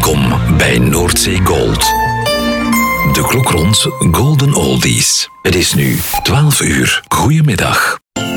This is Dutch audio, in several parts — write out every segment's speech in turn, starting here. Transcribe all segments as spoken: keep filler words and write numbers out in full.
Welkom bij Noordzee Gold. De klok rond Golden Oldies. Het is nu twaalf uur. Goedemiddag.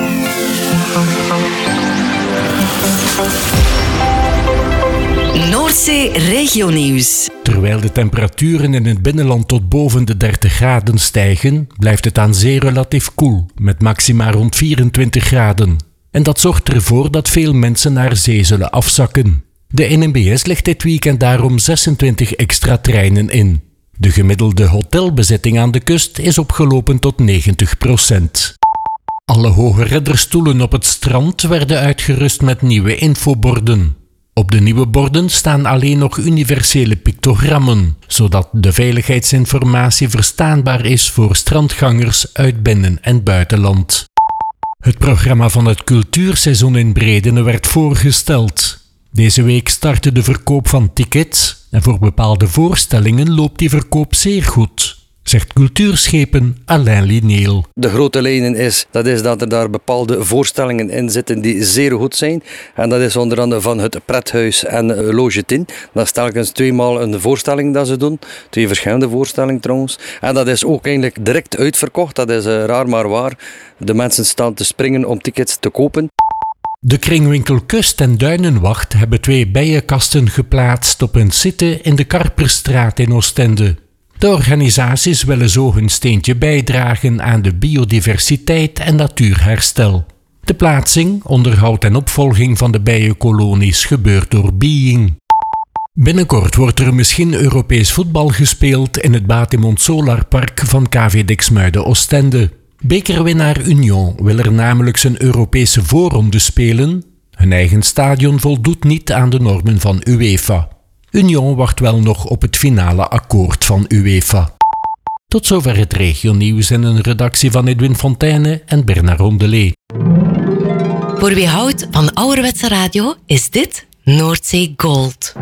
Noordzee Regionieuws. Terwijl de temperaturen in het binnenland tot boven de dertig graden stijgen, blijft het aan zee relatief koel, met maxima rond vierentwintig graden. En dat zorgt ervoor dat veel mensen naar zee zullen afzakken. De N M B S legt dit weekend daarom zesentwintig extra treinen in. De gemiddelde hotelbezetting aan de kust is opgelopen tot negentig procent. Alle hoge redderstoelen op het strand werden uitgerust met nieuwe infoborden. Op de nieuwe borden staan alleen nog universele pictogrammen, zodat de veiligheidsinformatie verstaanbaar is voor strandgangers uit binnen- en buitenland. Het programma van het cultuurseizoen in Bredene werd voorgesteld. Deze week startte de verkoop van tickets en voor bepaalde voorstellingen loopt die verkoop zeer goed, zegt cultuurschepen Alain Lineel. De grote lijnen is, dat is dat er daar bepaalde voorstellingen in zitten die zeer goed zijn. En dat is onder andere van het Prethuis en Loge tien. Dat is telkens tweemaal een voorstelling dat ze doen. Twee verschillende voorstellingen trouwens. En dat is ook eigenlijk direct uitverkocht. Dat is uh, raar maar waar. De mensen staan te springen om tickets te kopen. De kringwinkel Kust en Duinenwacht hebben twee bijenkasten geplaatst op hun site in de Karperstraat in Oostende. De organisaties willen zo hun steentje bijdragen aan de biodiversiteit en natuurherstel. De plaatsing, onderhoud en opvolging van de bijenkolonies gebeurt door Being. Binnenkort wordt er misschien Europees voetbal gespeeld in het Batimont Solarpark van K V Diksmuide Oostende. Bekerwinnaar Union wil er namelijk zijn Europese voorronde spelen. Hun eigen stadion voldoet niet aan de normen van UEFA. Union wacht wel nog op het finale akkoord van UEFA. Tot zover het regionieuws in een redactie van Edwin Fontaine en Bernard Rondelet. Voor wie houdt van ouderwetse radio is dit Noordzee Gold.